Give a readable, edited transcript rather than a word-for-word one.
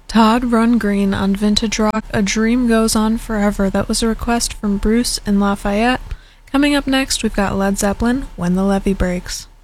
Todd Run Green on Vintage Rock, A Dream Goes On Forever. That was a request from Bruce in Lafayette. Coming up next, we've got Led Zeppelin, When the Levee Breaks.